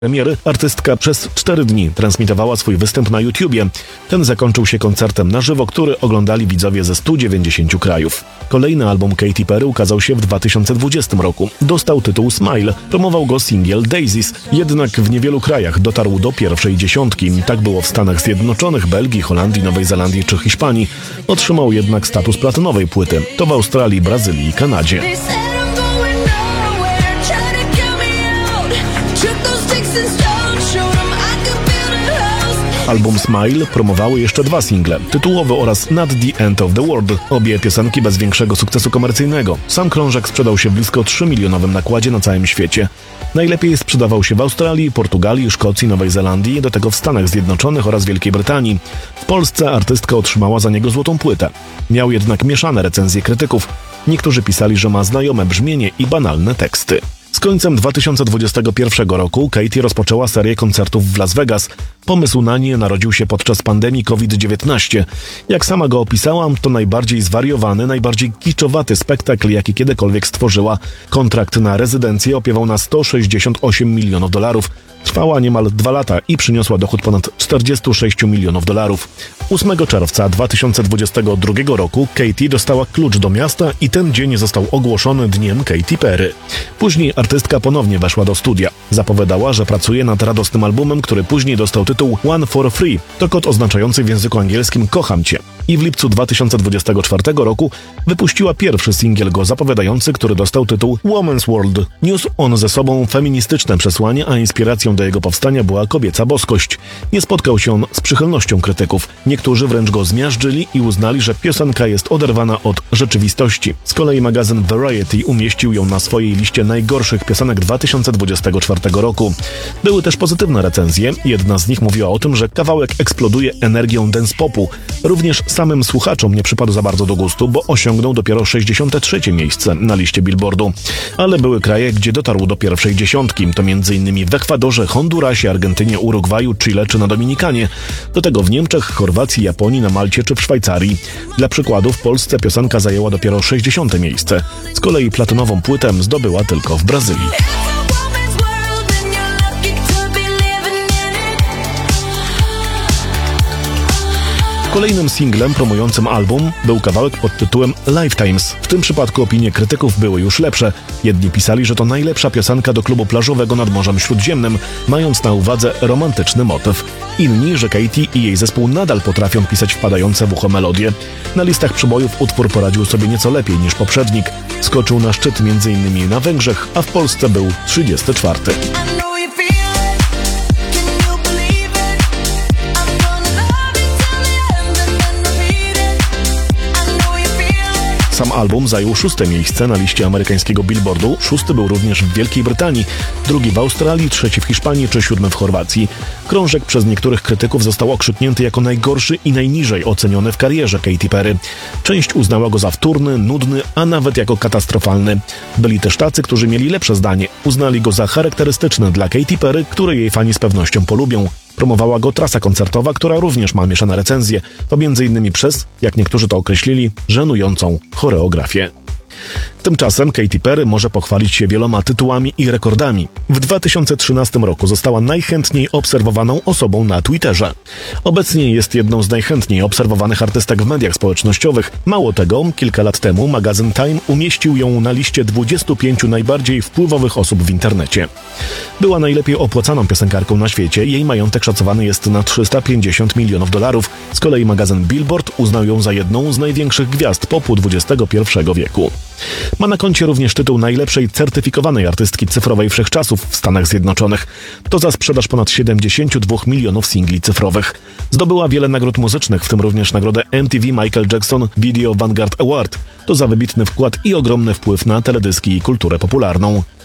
premiery artystka przez 4 dni transmitowała swój występ na YouTubie. Ten zakończył się koncertem na żywo, który oglądali widzowie ze 190 krajów. Kolejny album Katy Perry ukazał się w 2020 roku. Dostał tytuł Smile, promował go singiel Daisies, jednak w niewielu krajach dotarł do pierwszej dziesiątki. Tak było w Stanach Zjednoczonych, Belgii, Holandii, Nowej Zelandii czy Hiszpanii. Otrzymał jednak status platynowej płyty. To w Australii, Brazylii i Kanadzie. Album Smile promowały jeszcze 2 single, tytułowy oraz Not the End of the World, obie piosenki bez większego sukcesu komercyjnego. Sam krążek sprzedał się w blisko 3-milionowym nakładzie na całym świecie. Najlepiej sprzedawał się w Australii, Portugalii, Szkocji, Nowej Zelandii, do tego w Stanach Zjednoczonych oraz Wielkiej Brytanii. W Polsce artystka otrzymała za niego złotą płytę. Miał jednak mieszane recenzje krytyków. Niektórzy pisali, że ma znajome brzmienie i banalne teksty. Z końcem 2021 roku Katy rozpoczęła serię koncertów w Las Vegas. Pomysł na nie narodził się podczas pandemii COVID-19. Jak sama go opisałam, to najbardziej zwariowany, najbardziej kiczowaty spektakl, jaki kiedykolwiek stworzyła. Kontrakt na rezydencję opiewał na $168 milionów. Trwała niemal 2 lata i przyniosła dochód ponad $46 milionów. 8 czerwca 2022 roku Katy dostała klucz do miasta i ten dzień został ogłoszony Dniem Katy Perry. Później artystka ponownie weszła do studia. Zapowiadała, że pracuje nad radosnym albumem, który później dostał tytuł One for Free. To kod oznaczający w języku angielskim Kocham Cię. I w lipcu 2024 roku wypuściła pierwszy singiel go zapowiadający, który dostał tytuł Woman's World. Niósł on ze sobą feministyczne przesłanie, a inspiracją do jego powstania była kobieca boskość. Nie spotkał się on z przychylnością krytyków. Niektórzy wręcz go zmiażdżyli i uznali, że piosenka jest oderwana od rzeczywistości. Z kolei magazyn Variety umieścił ją na swojej liście najgorszych piosenek 2024 roku. Były też pozytywne recenzje. Jedna z nich mówiła o tym, że kawałek eksploduje energią dance popu. Również samym słuchaczom nie przypadł za bardzo do gustu, bo osiągnął dopiero 63 miejsce na liście Billboardu. Ale były kraje, gdzie dotarł do pierwszej dziesiątki. To m.in. w Ekwadorze, Hondurasie, Argentynie, Urugwaju, Chile czy na Dominikanie. Do tego w Niemczech, Chorwacji, Japonii, na Malcie czy w Szwajcarii. Dla przykładu w Polsce piosenka zajęła dopiero 60 miejsce. Z kolei platynową płytę zdobyła tylko w Brazylii. Kolejnym singlem promującym album był kawałek pod tytułem Lifetimes. W tym przypadku opinie krytyków były już lepsze. Jedni pisali, że to najlepsza piosenka do klubu plażowego nad Morzem Śródziemnym, mając na uwadze romantyczny motyw. Inni, że Katy i jej zespół nadal potrafią pisać wpadające w ucho melodie. Na listach przebojów utwór poradził sobie nieco lepiej niż poprzednik. Skoczył na szczyt m.in. na Węgrzech, a w Polsce był 34. Sam album zajął 6. miejsce na liście amerykańskiego Billboardu, 6. był również w Wielkiej Brytanii, 2. w Australii, 3. w Hiszpanii czy 7. w Chorwacji. Krążek przez niektórych krytyków został okrzyknięty jako najgorszy i najniżej oceniony w karierze Katy Perry. Część uznała go za wtórny, nudny, a nawet jako katastrofalny. Byli też tacy, którzy mieli lepsze zdanie. Uznali go za charakterystyczny dla Katy Perry, który jej fani z pewnością polubią. Promowała go trasa koncertowa, która również ma mieszane recenzje. To m.in. przez, jak niektórzy to określili, żenującą choreografię. Tymczasem Katy Perry może pochwalić się wieloma tytułami i rekordami. W 2013 roku została najchętniej obserwowaną osobą na Twitterze. Obecnie jest jedną z najchętniej obserwowanych artystek w mediach społecznościowych. Mało tego, kilka lat temu magazyn Time umieścił ją na liście 25 najbardziej wpływowych osób w internecie. Była najlepiej opłacaną piosenkarką na świecie. Jej majątek szacowany jest na $350 milionów. Z kolei magazyn Billboard uznał ją za jedną z największych gwiazd popu XXI wieku. Ma na koncie również tytuł najlepszej certyfikowanej artystki cyfrowej wszechczasów w Stanach Zjednoczonych. To za sprzedaż ponad 72 milionów singli cyfrowych. Zdobyła wiele nagród muzycznych, w tym również nagrodę MTV Michael Jackson Video Vanguard Award. To za wybitny wkład i ogromny wpływ na teledyski i kulturę popularną.